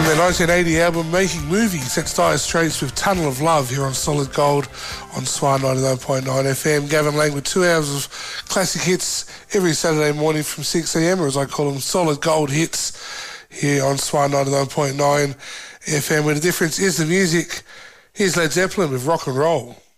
their 1980 album Making Movies. That's Dire Straits with Tunnel of Love here on Solid Gold on Swan 99.9 FM. Gavin Lang with 2 hours of classic hits every Saturday morning from 6am, or as I call them, Solid Gold hits here on Swan 99.9 FM, where the difference is the music. Here's Led Zeppelin with Rock and Roll.